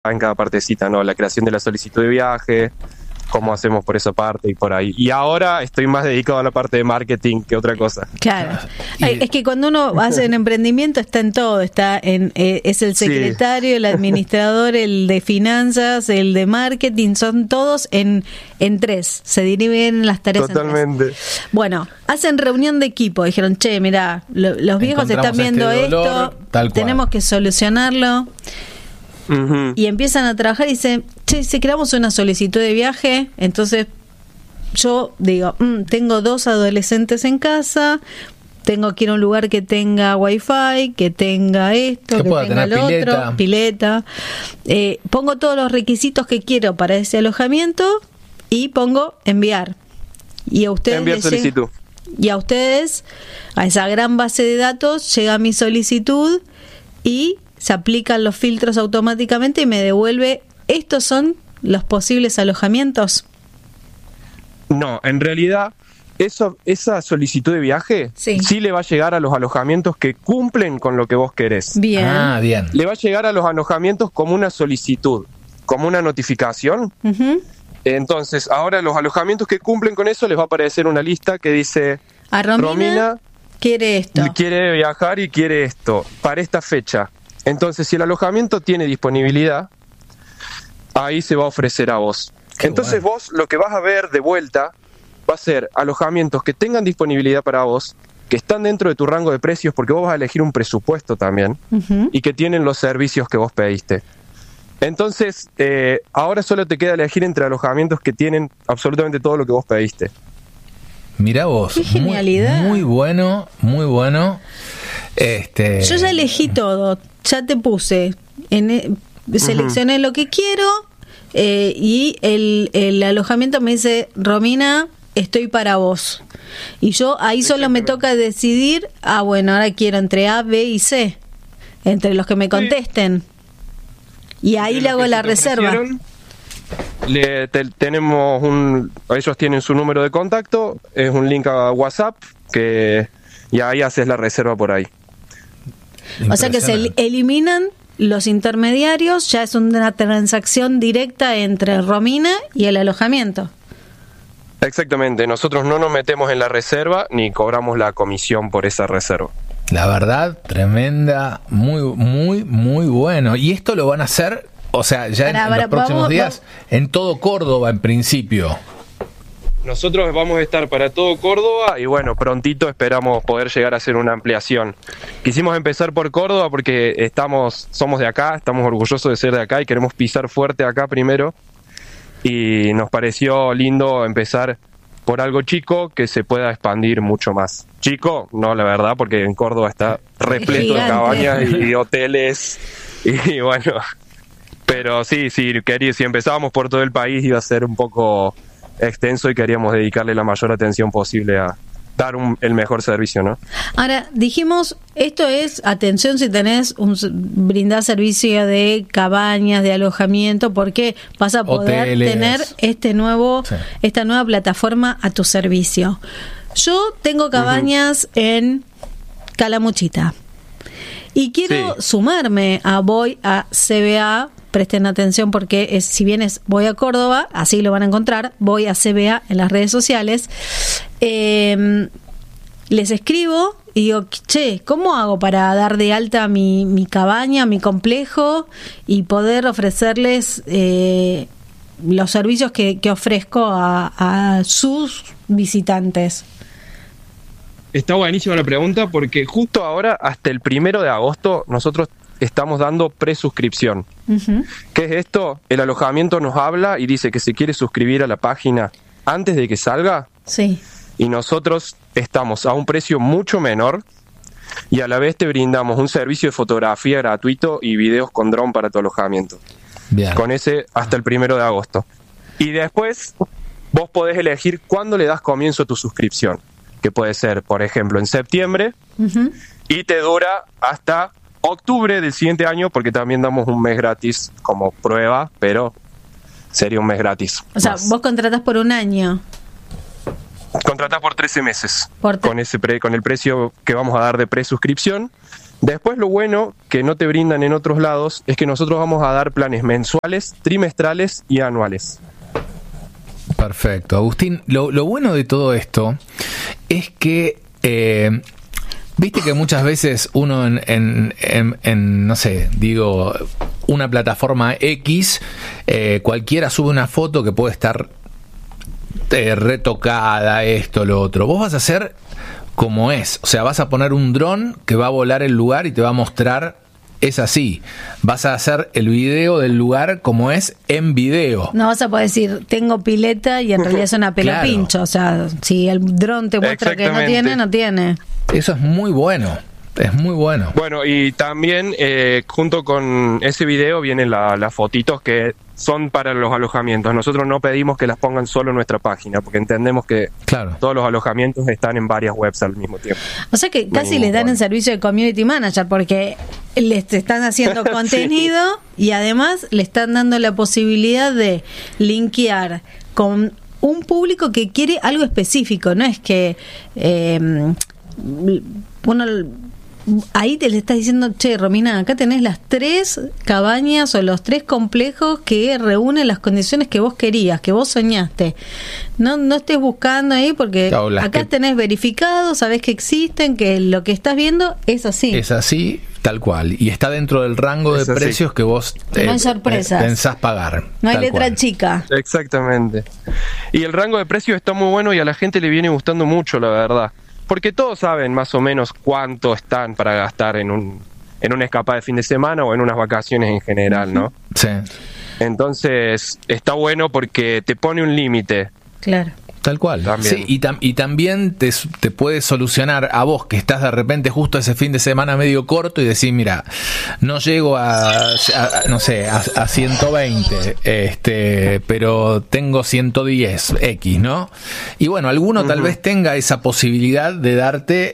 en cada partecita, ¿no? La creación de la solicitud de viaje, cómo hacemos por esa parte y por ahí. Y ahora estoy más dedicado a la parte de marketing que otra cosa. Claro. Es que cuando uno hace un emprendimiento está en todo, es el secretario, el administrador, el de finanzas, el de marketing, son todos en tres, se dividen las tareas. Totalmente. En tres. Bueno, hacen reunión de equipo, dijeron, che, mirá, los viejos están viendo esto, tenemos que solucionarlo. Uh-huh. Y empiezan a trabajar y dicen, che, si creamos una solicitud de viaje, entonces yo digo, tengo 2 adolescentes en casa, tengo que ir a un lugar que tenga wifi, que tenga esto, que tenga lo otro, pileta. Pongo todos los requisitos que quiero para ese alojamiento y pongo enviar. Y a ustedes enviar solicitud. Y a ustedes, a esa gran base de datos, llega mi solicitud y se aplican los filtros automáticamente y me devuelve, ¿estos son los posibles alojamientos? No, en realidad esa solicitud de viaje sí le va a llegar a los alojamientos que cumplen con lo que vos querés. Bien. Bien. Le va a llegar a los alojamientos como una solicitud, como una notificación. Uh-huh. Entonces, ahora los alojamientos que cumplen con eso les va a aparecer una lista que dice a Romina quiere esto. Quiere viajar y quiere esto para esta fecha. Entonces, si el alojamiento tiene disponibilidad, ahí se va a ofrecer a vos. Entonces vos lo que vas a ver de vuelta va a ser alojamientos que tengan disponibilidad para vos, que están dentro de tu rango de precios, porque vos vas a elegir un presupuesto también, uh-huh, y que tienen los servicios que vos pediste. Entonces, ahora solo te queda elegir entre alojamientos que tienen absolutamente todo lo que vos pediste. Mirá vos. ¡Qué genialidad! Muy bueno, muy bueno. Yo ya elegí todo, ya te puse, seleccioné lo que quiero, y el alojamiento me dice, Romina, estoy para vos. Y yo ahí solo me toca decidir, bueno, ahora quiero entre A, B y C, entre los que me contesten. Y ahí le hago la reserva. Ellos tienen su número de contacto, es un link a WhatsApp, y ahí haces la reserva por ahí. O sea que se eliminan los intermediarios, ya es una transacción directa entre Romina y el alojamiento. Exactamente, nosotros no nos metemos en la reserva ni cobramos la comisión por esa reserva. La verdad, tremenda, muy, muy, muy bueno. ¿Y esto lo van a hacer, o sea, ya en los próximos días, en todo Córdoba en principio? Nosotros vamos a estar para todo Córdoba y bueno, prontito esperamos poder llegar a hacer una ampliación. Quisimos empezar por Córdoba porque somos de acá, estamos orgullosos de ser de acá y queremos pisar fuerte acá primero. Y nos pareció lindo empezar por algo chico que se pueda expandir mucho más. Chico, no, la verdad, porque en Córdoba está repleto de cabañas y hoteles y bueno. Pero sí, si empezábamos por todo el país iba a ser un poco extenso y queríamos dedicarle la mayor atención posible a dar el mejor servicio, ¿no? Ahora, dijimos, esto es, atención si tenés brindar servicio de cabañas, de alojamiento, porque vas a poder hoteles, tener esta nueva plataforma a tu servicio. Yo tengo cabañas en Calamuchita y quiero sumarme a Voy a CBA. Presten atención porque si bien Voy a Córdoba, así lo van a encontrar, Voy a CBA en las redes sociales. Les escribo y digo, che, ¿cómo hago para dar de alta mi cabaña, mi complejo y poder ofrecerles los servicios que ofrezco a sus visitantes? Está buenísima la pregunta porque justo ahora, hasta el 1 de agosto, nosotros estamos dando presuscripción. Uh-huh. ¿Qué es esto? El alojamiento nos habla y dice que se quiere suscribir a la página antes de que salga. Sí. Y nosotros estamos a un precio mucho menor y a la vez te brindamos un servicio de fotografía gratuito y videos con dron para tu alojamiento. Bien. Con ese hasta el 1 de agosto. Y después vos podés elegir cuándo le das comienzo a tu suscripción, que puede ser, por ejemplo, en septiembre, uh-huh, y te dura hasta octubre del siguiente año, porque también damos un mes gratis como prueba, pero sería un mes gratis. O sea, vos contratás por un año. Contratás por 13 meses. Con el precio que vamos a dar de presuscripción, Después lo bueno que no te brindan en otros lados es que nosotros vamos a dar planes mensuales, trimestrales y anuales. Perfecto. Agustín, lo bueno de todo esto es que viste que muchas veces uno en no sé, digo, una plataforma X, cualquiera sube una foto que puede estar retocada, esto, lo otro. Vos vas a hacer como es, o sea, vas a poner un dron que va a volar el lugar y te va a mostrar, es así. Vas a hacer el video del lugar como es en video. No vas a poder decir, tengo pileta y en realidad es una pelo pincho. Claro. O sea, si el dron te muestra que no tiene, no tiene. Eso es muy bueno. Es muy bueno. Bueno, y también junto con ese video vienen las fotitos que son para los alojamientos. Nosotros no pedimos que las pongan solo en nuestra página, porque entendemos que todos los alojamientos están en varias webs al mismo tiempo. O sea que casi les dan el servicio de community manager, porque les están haciendo contenido y además le están dando la posibilidad de linkear con un público que quiere algo específico. No es que uno... Ahí te le estás diciendo, che, Romina, acá tenés las 3 cabañas o los 3 complejos que reúnen las condiciones que vos querías, que vos soñaste. No estés buscando ahí porque acá tenés verificado, sabés que existen, que lo que estás viendo es así. Es así, tal cual. Y está dentro del rango de precios que vos no hay sorpresas. Pensás pagar. No hay letra chica. Exactamente. Y el rango de precios está muy bueno y a la gente le viene gustando mucho, la verdad. Porque todos saben más o menos cuánto están para gastar en una escapada de fin de semana o en unas vacaciones en general, ¿no? Sí. Entonces, está bueno porque te pone un límite. Claro. Tal cual. También. Sí, y también te puede solucionar a vos que estás de repente justo ese fin de semana medio corto y decís, mira, no llego a 120, pero tengo 110 X, ¿no? Y bueno, alguno tal vez tenga esa posibilidad de darte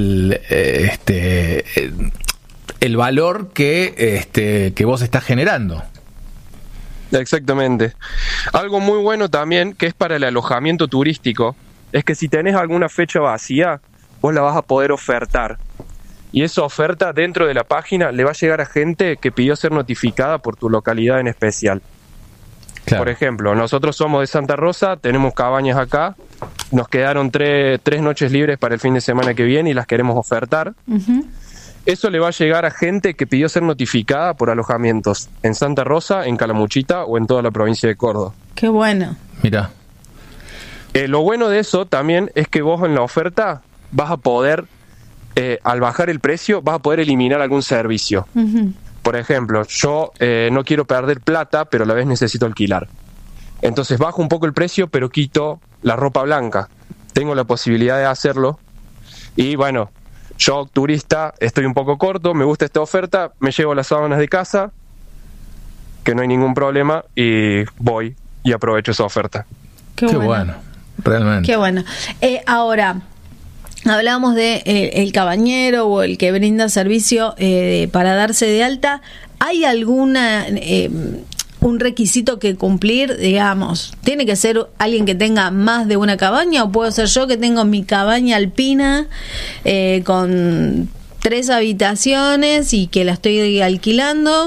el valor que vos estás generando. Exactamente. Algo muy bueno también, que es para el alojamiento turístico, es que si tenés alguna fecha vacía, vos la vas a poder ofertar. Y esa oferta dentro de la página le va a llegar a gente que pidió ser notificada por tu localidad en especial. Claro. Por ejemplo, nosotros somos de Santa Rosa, tenemos cabañas acá, nos quedaron 3 noches libres para el fin de semana que viene y las queremos ofertar. Eso le va a llegar a gente que pidió ser notificada por alojamientos en Santa Rosa, en Calamuchita o en toda la provincia de Córdoba. ¡Qué bueno! Mira. Lo bueno de eso también es que vos en la oferta vas a poder, al bajar el precio, vas a poder eliminar algún servicio. Por ejemplo, yo no quiero perder plata, pero a la vez necesito alquilar. Entonces bajo un poco el precio, pero quito la ropa blanca. Tengo la posibilidad de hacerlo. Y bueno, yo, turista, estoy un poco corto, me gusta esta oferta, me llevo las sábanas de casa, que no hay ningún problema, y voy y aprovecho esa oferta. Qué bueno, realmente. Qué bueno. Ahora, hablábamos de el cabañero o el que brinda servicio para darse de alta. ¿Hay alguna... un requisito que cumplir, digamos? ¿Tiene que ser alguien que tenga más de una cabaña o puedo ser yo que tengo mi cabaña alpina con 3 habitaciones y que la estoy alquilando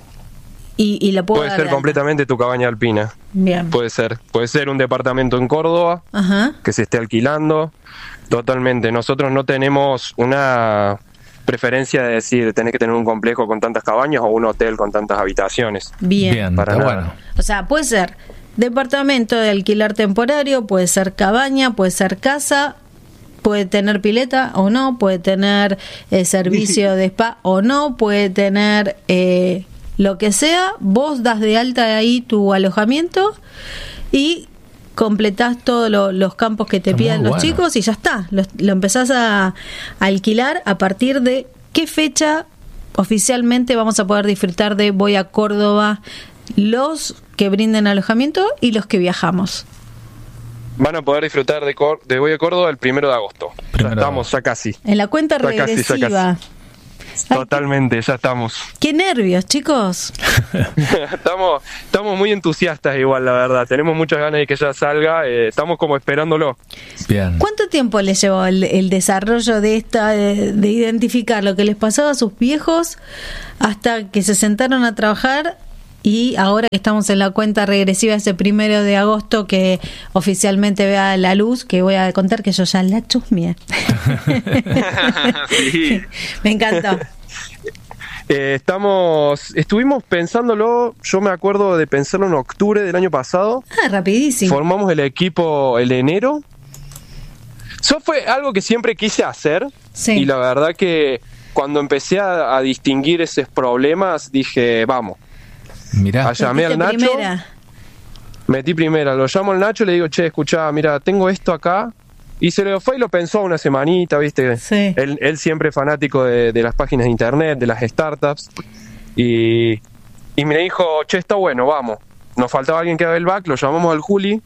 y la puedo Puede ser completamente tu cabaña alpina. Bien. Puede ser un departamento en Córdoba que se esté alquilando. Totalmente. Nosotros no tenemos una preferencia de decir tenés que tener un complejo con tantas cabañas o un hotel con tantas habitaciones. Bien. Para nada. Bueno. O sea, puede ser departamento de alquiler temporario, puede ser cabaña, puede ser casa, puede tener pileta o no, puede tener servicio de spa o no, puede tener lo que sea. Vos das de alta ahí tu alojamiento y completás todos los campos que te pidan los chicos y ya está. Lo empezás a alquilar a partir de qué fecha oficialmente vamos a poder disfrutar de Voy a Córdoba, los que brinden alojamiento y los que viajamos. Van a poder disfrutar de Voy a Córdoba el 1 de agosto. Ya estamos, ya casi. En la cuenta regresiva. Totalmente, ya estamos. Qué nervios, chicos. estamos muy entusiastas igual, la verdad. Tenemos muchas ganas de que ya salga. Estamos como esperándolo. Bien. ¿Cuánto tiempo les llevó el desarrollo de de identificar lo que les pasaba a sus viejos hasta que se sentaron a trabajar? Y ahora que estamos en la cuenta regresiva, ese 1 de agosto que oficialmente vea la luz, que voy a contar que yo ya la chusmeé. Sí. Me encantó. Estuvimos pensándolo, yo me acuerdo de pensarlo en octubre del año pasado. Rapidísimo. Formamos el equipo el de enero. Eso fue algo que siempre quise hacer. Sí. Y la verdad que cuando empecé a distinguir esos problemas, dije, vamos. Mirá. Llamé al Nacho. Metí primera, lo llamo al Nacho y le digo, che, escuchá, mira, tengo esto acá. Y se lo fue y lo pensó una semanita, ¿viste? Sí. Él siempre fanático de las páginas de internet, de las startups. Y me dijo, che, está bueno, vamos. Nos faltaba alguien que haga el back, lo llamamos al Juli.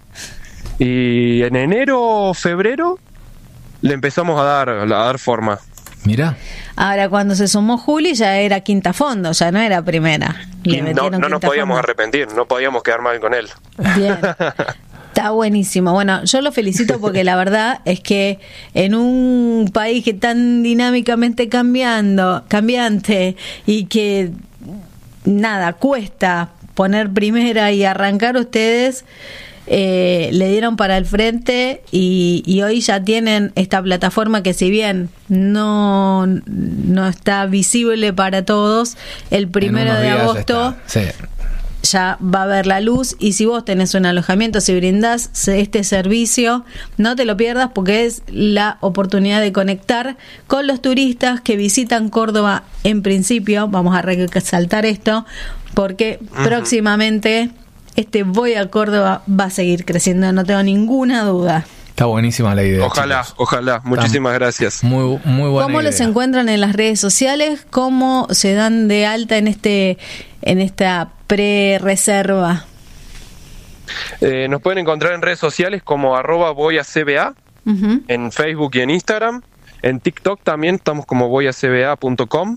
Y en enero, febrero, le empezamos a dar forma. Mirá. Ahora, cuando se sumó Juli, ya era quinta fondo, ya no era primera. No nos podíamos arrepentir, no podíamos quedar mal con él. Bien. Está buenísimo. Bueno, yo lo felicito porque la verdad es que en un país que tan dinámicamente cambiante y que nada, cuesta poner primera y arrancar, ustedes le dieron para el frente y hoy ya tienen esta plataforma que, si bien no está visible para todos, el 1 de agosto ya va a ver la luz. Y si vos tenés un alojamiento, si brindás este servicio, no te lo pierdas, porque es la oportunidad de conectar con los turistas que visitan Córdoba. En principio, vamos a resaltar esto, porque próximamente Voy a Córdoba va a seguir creciendo, no tengo ninguna duda. Está buenísima la idea. Ojalá. Muchísimas gracias. Muy buena ¿Cómo idea. los encuentran en las redes sociales? ¿Cómo se dan de alta en esta pre-reserva? Nos pueden encontrar en redes sociales como @voyacba, en Facebook y en Instagram. En TikTok también estamos como voyacba.com.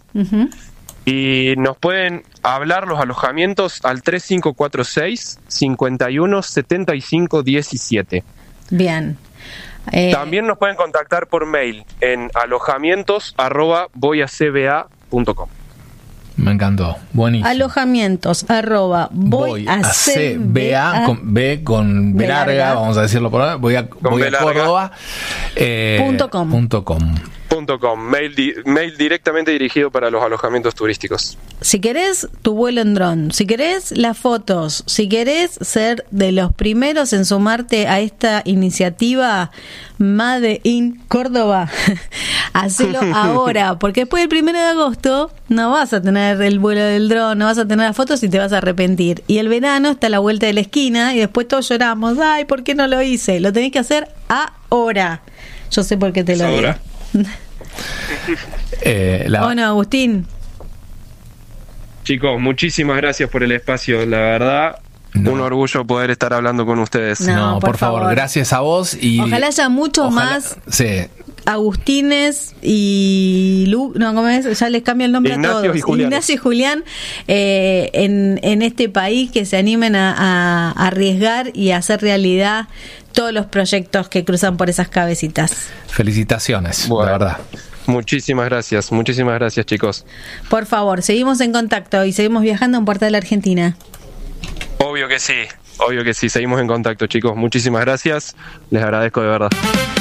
Y nos pueden hablar los alojamientos al 3546-517517. Bien. También nos pueden contactar por mail en alojamientos@voyacba.com. Me encantó, buenísimo. Alojamientos@voyacba con B con B larga, vamos a decirlo por ahora. Voy a Córdoba. .com. Mail directamente dirigido para los alojamientos turísticos. Si querés tu vuelo en dron, si querés las fotos, si querés ser de los primeros en sumarte a esta iniciativa Made in Córdoba, hacelo ahora, porque después del 1 de agosto no vas a tener el vuelo del dron, no vas a tener las fotos y te vas a arrepentir. Y el verano está a la vuelta de la esquina y después todos lloramos, ay, ¿por qué no lo hice? Lo tenés que hacer ahora. Yo sé por qué te lo digo. Bueno, Agustín. Chicos, muchísimas gracias por el espacio, la verdad. Un orgullo poder estar hablando con ustedes. No, por favor, gracias a vos. Y ojalá haya mucho más. Sí. Agustines y ¿cómo es? Ya les cambia el nombre Ignacio a todos. Ignacio y Julián en este país, que se animen a arriesgar y a hacer realidad todos los proyectos que cruzan por esas cabecitas. Felicitaciones, la verdad. Muchísimas gracias, chicos. Por favor, seguimos en contacto y seguimos viajando en Puerta de la Argentina. Obvio que sí, seguimos en contacto, chicos. Muchísimas gracias, les agradezco de verdad.